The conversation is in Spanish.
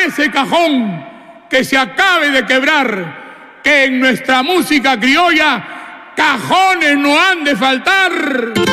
ese cajón que se acabe de quebrar, que en nuestra música criolla cajones no han de faltar.